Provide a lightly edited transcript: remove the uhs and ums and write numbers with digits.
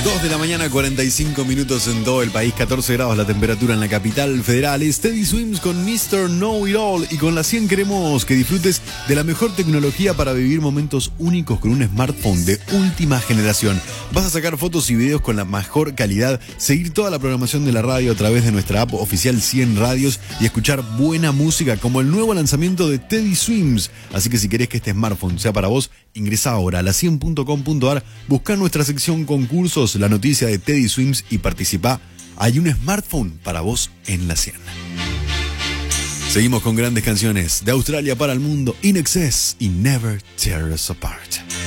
2 de la mañana, 45 minutos en todo el país, 14 grados la temperatura en la capital federal. Es Teddy Swims con Mr. Know It All, y con la 100 queremos que disfrutes de la mejor tecnología para vivir momentos únicos con un smartphone de última generación. Vas a sacar fotos y videos con la mejor calidad, seguir toda la programación de la radio a través de nuestra app oficial 100 Radios y escuchar buena música como el nuevo lanzamiento de Teddy Swims. Así que si querés que este smartphone sea para vos, ingresa ahora a la100.com.ar, busca nuestra sección concursos, la noticia de Teddy Swims y participa. Hay un smartphone para vos en la 100. Seguimos con grandes canciones de Australia para el mundo, In Excess y Never Tear Us Apart.